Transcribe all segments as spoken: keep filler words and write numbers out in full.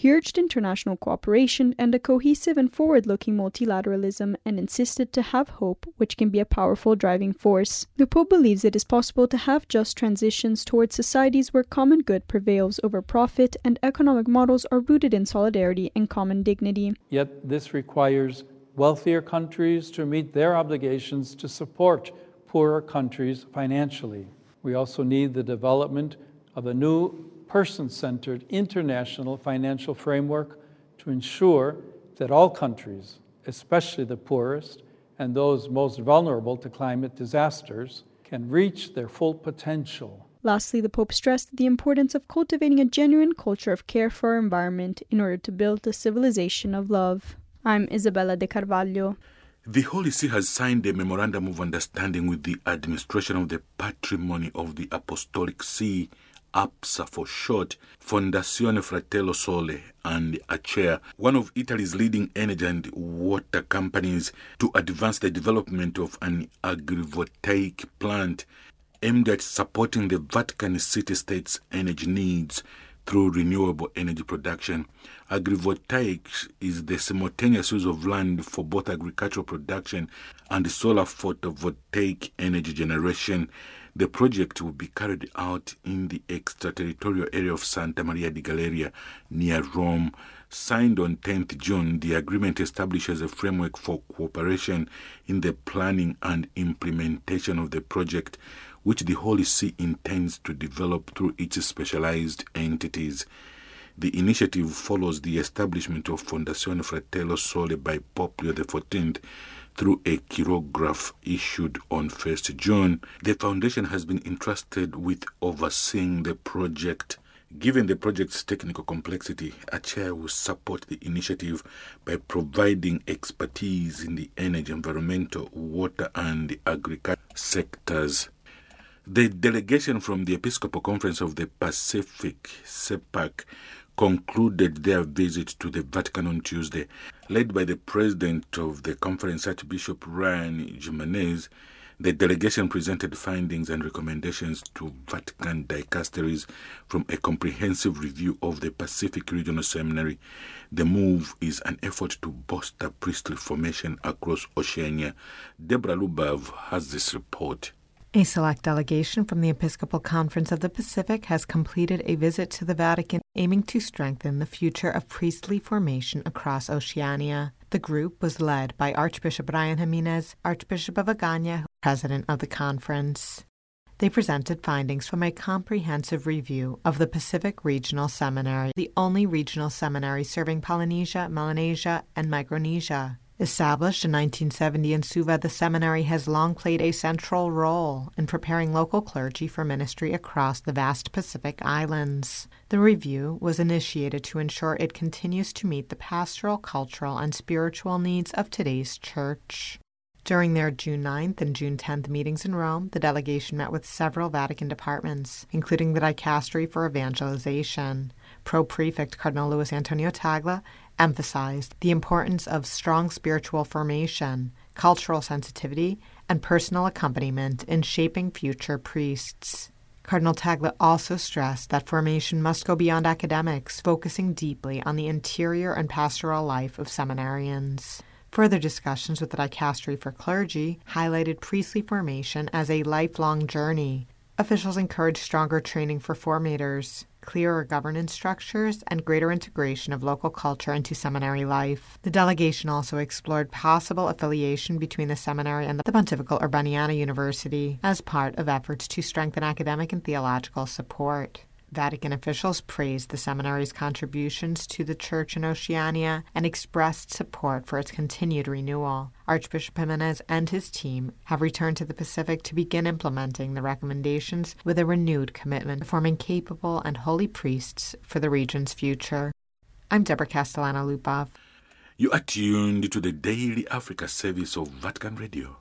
He urged international cooperation and a cohesive and forward-looking multilateralism and insisted to have hope, which can be a powerful driving force. The Pope believes it is possible to have just transitions towards societies where common good prevails over profit and economic models are rooted in solidarity and common dignity. Yet this requires wealthier countries to meet their obligations to support poorer countries financially. We also need the development of a new person-centered international financial framework to ensure that all countries, especially the poorest and those most vulnerable to climate disasters, can reach their full potential. Lastly, the Pope stressed the importance of cultivating a genuine culture of care for our environment in order to build a civilization of love. I'm Isabella De Carvalho. The Holy See has signed a memorandum of understanding with the Administration of the Patrimony of the Apostolic See, A P S A for short, Fondazione Fratello Sole, and Acea, one of Italy's leading energy and water companies, to advance the development of an agrivoltaic plant aimed at supporting the Vatican city-state's energy needs through renewable energy production. Agrivoltaics is the simultaneous use of land for both agricultural production and solar photovoltaic energy generation. The project will be carried out in the extraterritorial area of Santa Maria di Galeria near Rome. Signed on tenth June, the agreement establishes a framework for cooperation in the planning and implementation of the project, which the Holy See intends to develop through its specialized entities. The initiative follows the establishment of Fondazione Fratello Sole by Pope Leo the fourteenth through a chirograph issued on first June. The foundation has been entrusted with overseeing the project. Given the project's technical complexity, Acea will support the initiative by providing expertise in the energy, environmental, water, and agriculture sectors. The delegation from the Episcopal Conference of the Pacific, CEPAC, concluded their visit to the Vatican on Tuesday. Led by the president of the conference, Archbishop Ryan Jimenez, the delegation presented findings and recommendations to Vatican dicasteries from a comprehensive review of the Pacific Regional Seminary. The move is an effort to bolster priestly formation across Oceania. Deborah Lubav has this report. A select delegation from the Episcopal Conference of the Pacific has completed a visit to the Vatican aiming to strengthen the future of priestly formation across Oceania. The group was led by Archbishop Ryan Jimenez, Archbishop of Agana, president of the conference. They presented findings from a comprehensive review of the Pacific Regional Seminary, the only regional seminary serving Polynesia, Melanesia, and Micronesia. Established in nineteen seventy in Suva, the seminary has long played a central role in preparing local clergy for ministry across the vast Pacific Islands. The review was initiated to ensure it continues to meet the pastoral, cultural, and spiritual needs of today's church. During their June ninth and June tenth meetings in Rome, the delegation met with several Vatican departments, including the Dicastery for Evangelization. Pro-Prefect Cardinal Luis Antonio Tagla emphasized the importance of strong spiritual formation, cultural sensitivity, and personal accompaniment in shaping future priests. Cardinal Tagla also stressed that formation must go beyond academics, focusing deeply on the interior and pastoral life of seminarians. Further discussions with the Dicastery for Clergy highlighted priestly formation as a lifelong journey. Officials encouraged stronger training for formators, clearer governance structures, and greater integration of local culture into seminary life. The delegation also explored possible affiliation between the seminary and the Pontifical Urbaniana University as part of efforts to strengthen academic and theological support. Vatican officials praised the seminary's contributions to the Church in Oceania and expressed support for its continued renewal. Archbishop Jimenez and his team have returned to the Pacific to begin implementing the recommendations with a renewed commitment to forming capable and holy priests for the region's future. I'm Deborah Castellano-Lupov. You are tuned to the Daily Africa service of Vatican Radio.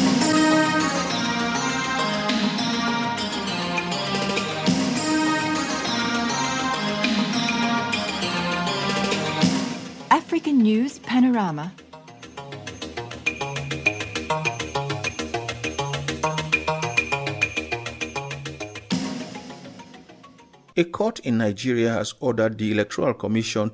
African News Panorama. A court in Nigeria has ordered the Electoral Commission